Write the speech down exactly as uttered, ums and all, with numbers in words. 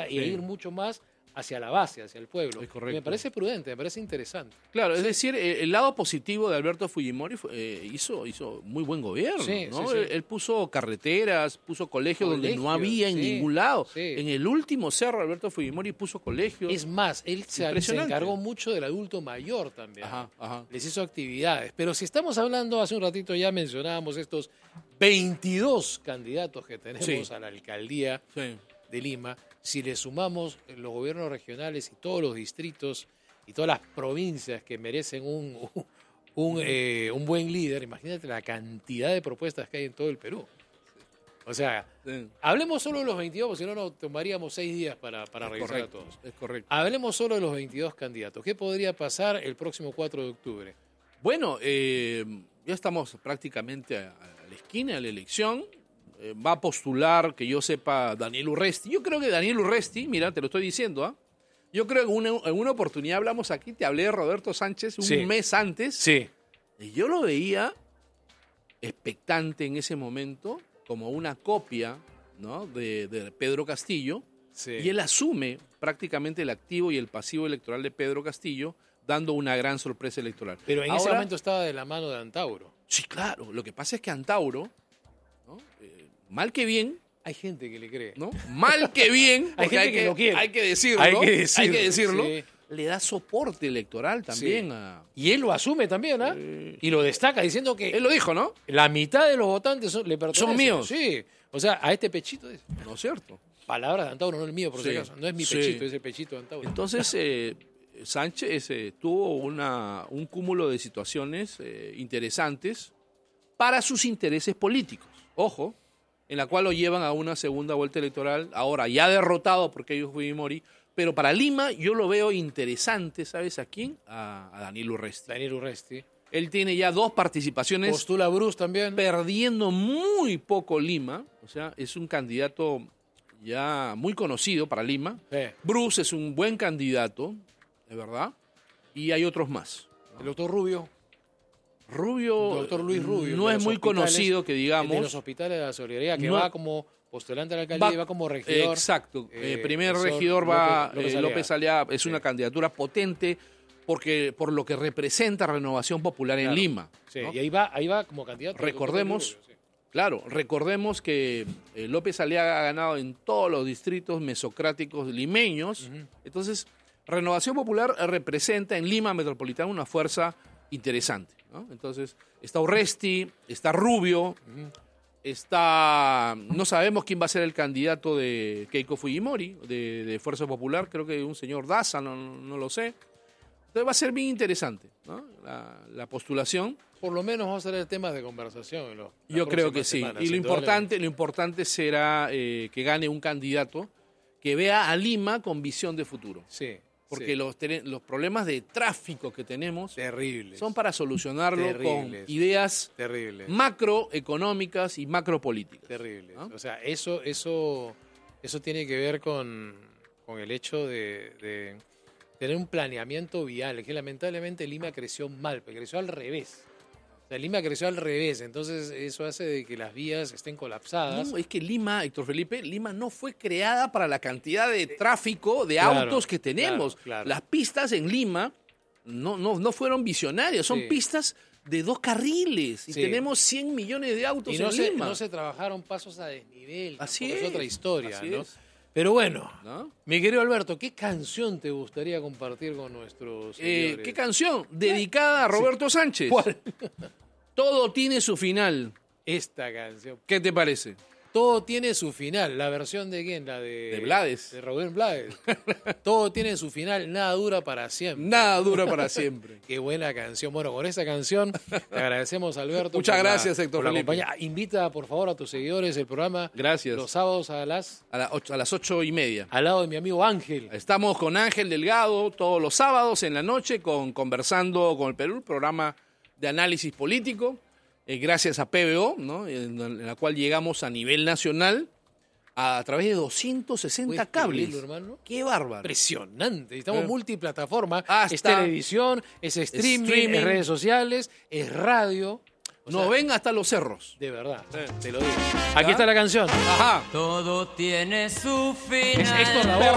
sí. y ir mucho más hacia la base, hacia el pueblo. Es correcto. Me parece prudente, me parece interesante. Claro, es decir, el lado positivo de Alberto Fujimori fue, eh, hizo, hizo muy buen gobierno, sí, ¿no? sí, sí. Él, él puso carreteras, puso colegios Colegio, donde no había en sí, ningún lado. sí. En el último cerro, Alberto Fujimori puso colegios. Es más, él se, se encargó mucho del adulto mayor también. Ajá, ajá. Les hizo actividades. Pero si estamos hablando, hace un ratito ya mencionábamos estos veintidós candidatos que tenemos sí. a la alcaldía sí. de Lima. Si le sumamos los gobiernos regionales y todos los distritos y todas las provincias que merecen un, un, un, eh, un buen líder, imagínate la cantidad de propuestas que hay en todo el Perú. O sea, sí. hablemos solo de los veintidós, porque si no nos tomaríamos seis días para, para revisar correcto, a todos. Es correcto. Hablemos solo de los veintidós candidatos. ¿Qué podría pasar el próximo cuatro de octubre? Bueno, eh, ya estamos prácticamente a, a la esquina de la elección. Eh, va a postular, que yo sepa, Daniel Urresti. Yo creo que Daniel Urresti, mira, te lo estoy diciendo, ¿ah? ¿eh? Yo creo que en una, en una oportunidad hablamos aquí, te hablé de Roberto Sánchez un sí. mes antes. Sí. Y yo lo veía expectante en ese momento, como una copia, ¿no? de, de Pedro Castillo. Sí. Y él asume prácticamente el activo y el pasivo electoral de Pedro Castillo, dando una gran sorpresa electoral. Pero en Ahora, ese momento estaba de la mano de Antauro. Sí, claro. Lo que pasa es que Antauro, ¿no? eh, mal que bien, hay gente que le cree, ¿no? Mal que bien, hay gente hay que, que lo quiere. Hay que decirlo. Hay que decirlo. Hay que decirlo. Sí. Le da soporte electoral también. Sí. A... Y él lo asume también, ¿ah? ¿eh? Sí. Y lo destaca diciendo que... Él lo dijo, ¿no? La mitad de los votantes son, le pertenecen. Son míos. Sí. O sea, a este pechito es... ¿No es cierto? Palabras de Antauro, no el mío, por sí. si acaso. No es mi sí. pechito, es el pechito de Antauro. Entonces, eh, Sánchez eh, tuvo una, un cúmulo de situaciones eh, interesantes para sus intereses políticos. Ojo, en la cual lo llevan a una segunda vuelta electoral, ahora ya derrotado porque ellos Fujimori, pero para Lima yo lo veo interesante, ¿sabes a quién? A, a Daniel Urresti. Daniel Urresti. Él tiene ya dos participaciones. Postula Bruce también. Perdiendo muy poco Lima, o sea, es un candidato ya muy conocido para Lima. Sí. Bruce es un buen candidato, de verdad, y hay otros más, ¿no? El doctor Rubio. Rubio, doctor Luis Rubio, no es muy conocido, que digamos. De los hospitales de la Solidaridad, que no, va como postulante a la alcaldía va, y va como regidor. Exacto. Eh, el primer regidor va, López, López, eh, López Aliaga, es sí. una candidatura potente porque por lo que representa Renovación Popular claro. en Lima. Sí, ¿no? y ahí va, ahí va como candidato. Recordemos, Rubio, sí. claro, recordemos que eh, López Aliaga ha ganado en todos los distritos mesocráticos limeños. Uh-huh. Entonces, Renovación Popular representa en Lima Metropolitana una fuerza interesante, ¿no? Entonces, está Urresti, está Rubio, uh-huh. está... No sabemos quién va a ser el candidato de Keiko Fujimori, de, de Fuerza Popular, creo que un señor Daza, no, no lo sé. Entonces va a ser bien interesante, ¿no? la, la postulación. Por lo menos vamos a tener temas de conversación. En lo, Yo creo que sí. Semanas, y lo importante, lo importante será eh, que gane un candidato que vea a Lima con visión de futuro. Sí. Porque sí. Los, los problemas de tráfico que tenemos terribles. Son para solucionarlo terribles. Con ideas terribles. macroeconómicas y macropolíticas. Terribles. ¿No? O sea, eso, eso, eso tiene que ver con, con el hecho de, de tener un planeamiento vial. Es que lamentablemente Lima creció mal, pero creció al revés. O sea, Lima creció al revés, entonces eso hace de que las vías estén colapsadas. No, es que Lima, Héctor Felipe, Lima no fue creada para la cantidad de tráfico de claro, autos que tenemos. Claro, claro. Las pistas en Lima no, no, no fueron visionarias, son sí. pistas de dos carriles y sí. tenemos cien millones de autos y no en se, Lima. No se trabajaron pasos a desnivel, así es. es otra historia, así ¿no? Es. Pero bueno, ¿no? Mi querido Alberto, ¿qué canción te gustaría compartir con nuestros seguidores? Eh, ¿Qué canción? Dedicada a Roberto sí. Sánchez. ¿Cuál? Todo tiene su final. Esta canción. ¿Qué te parece? Todo tiene su final. ¿La versión de quién? La de... De Blades. De Rubén Blades. Todo tiene su final. Nada dura para siempre. Nada dura para siempre. Qué buena canción. Bueno, con esta canción te agradecemos, Alberto. Muchas gracias, la, Héctor Felipe. Invita, por favor, a tus seguidores el programa. Gracias. Los sábados a las... A, la ocho, a las ocho y media. Al lado de mi amigo Ángel. Estamos con Ángel Delgado todos los sábados en la noche con Conversando con el Perú, programa de análisis político. Eh, gracias a P B O, ¿no? en, en la cual llegamos a nivel nacional a, a través de doscientos sesenta cables. Hermano? ¡Qué bárbaro! Impresionante. Estamos eh. multiplataforma. Hasta es televisión, es streaming, streaming, es redes sociales, es radio. O Nos sea, ven hasta los cerros. De verdad, sí. te lo digo. Aquí ¿Ah? está la canción. Ajá. Todo tiene su final. Es Héctor Lavoe.